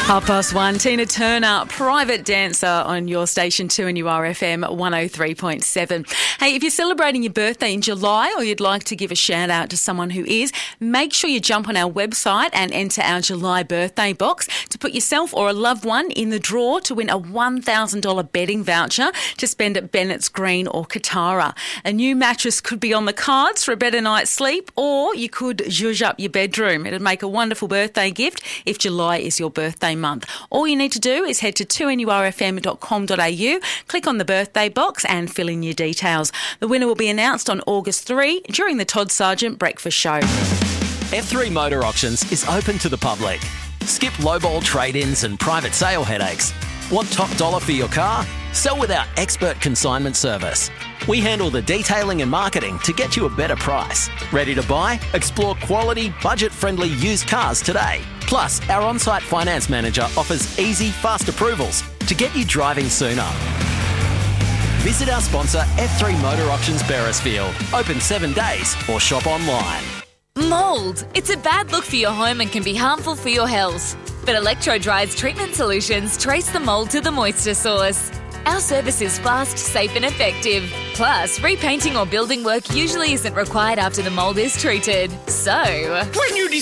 1:30. Tina Turner, Private Dancer on your station 2 and URFM 103.7. Hey, if you're celebrating your birthday in July or you'd like to give a shout out to someone who is, make sure you jump on our website and enter our July birthday box to put yourself or a loved one in the draw to win a $1,000 bedding voucher to spend at Bennett's Green or Katara. A new mattress could be on the cards for a better night's sleep, or you could zhuzh up your bedroom. It'd make a wonderful birthday gift if July is your birthday month. All you need to do is head to 2nurfm.com.au, click on the birthday box and fill in your details. The winner will be announced on August 3 during the Todd Sargent Breakfast Show. F3 Motor Auctions is open to the public. Skip lowball trade-ins and private sale headaches. Want top dollar for your car? Sell with our expert consignment service. We handle the detailing and marketing to get you a better price. Ready to buy? Explore quality, budget-friendly used cars today. Plus, our on-site finance manager offers easy, fast approvals to get you driving sooner. Visit our sponsor, F3 Motor Auctions Beresfield. Open 7 days or shop online. Mould. It's a bad look for your home and can be harmful for your health. But Electro-Dry's treatment solutions trace the mould to the moisture source. Our service is fast, safe and effective. Plus, repainting or building work usually isn't required after the mould is treated. So, when you